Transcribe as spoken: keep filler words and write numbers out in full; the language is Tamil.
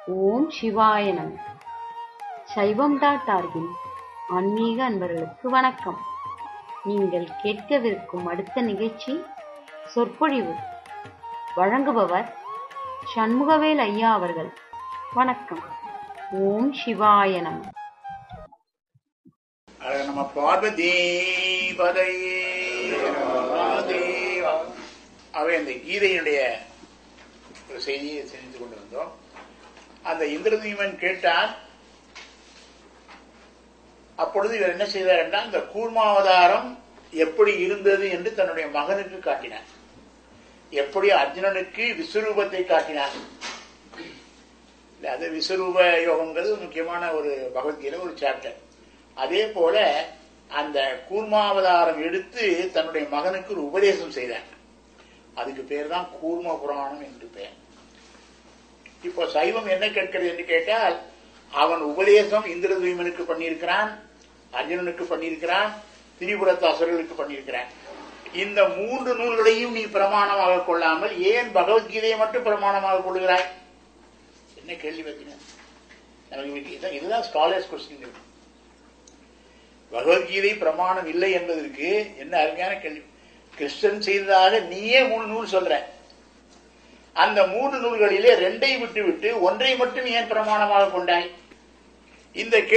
ஓம் சிவாய நம. சைவம் டாட் ஆர்கின் ஆன்மீக அன்பர்களுக்கு வணக்கம். நீங்கள் கேட்கவிருக்கும் அடுத்த நிகழ்ச்சி சொற்பொழிவு. வழங்குபவர் சண்முகவேல் ஐயா அவர்கள். வணக்கம். ஓம் சிவாய நம. நம்ம பார்வதி பதையே அவை அந்த கீதையினுடைய ஒரு செய்தியை தெரிந்து கொண்டு வந்தோம். அந்த இந்திரதீமன் கேட்டான். அப்பொழுது இவர் என்ன செய்தார் என்றால், இந்த கூர்மாவதாரம் எப்படி இருந்தது என்று தன்னுடைய மகனுக்கு காட்டினார். எப்படி அர்ஜுனனுக்கு விஸ்வரூபத்தை காட்டினார். அது விஸ்வரூப யோகங்கிறது முக்கியமான ஒரு பகவத்கீதை ஒரு சாப்டர். அதே போல அந்த கூர்மாவதாரம் எடுத்து தன்னுடைய மகனுக்கு ஒரு உபதேசம் செய்தார். அதுக்கு பேர் தான் கூர்ம புராணம் என்று பெயர். இப்போ சைவம் என்ன கேட்கிறது என்று கேட்டால், அவன் உபதேசம் இந்திரதீமனுக்கு பண்ணியிருக்கிறான், அர்ஜுனனுக்கு பண்ணியிருக்கிறான், திரிபுரத்தாசுரர்களுக்கு பண்ணியிருக்கிறான். இந்த மூன்று நூல்களையும் நீ பிரமாணமாக கொள்ளாமல் ஏன் பகவத்கீதையை மட்டும் பிரமாணமாக கொள்கிறாய்? என்ன கேள்வி வைக்கிறேன். நமக்கு இதுதான் ஸ்காலர்ஸ் கொஸ்டின். பகவத்கீதை பிரமாணம் இல்லை என்பதற்கு என்ன அருமையான கேள்வி. கிருஷ்ணன் செய்ததாக நீயே மூணு நூல் சொல்ற. அந்த மூன்று நூல்களிலே ரெண்டை விட்டு விட்டு ஒன்றை மட்டும் ஏன் பிரமாணமாக கொண்டாய்? இந்த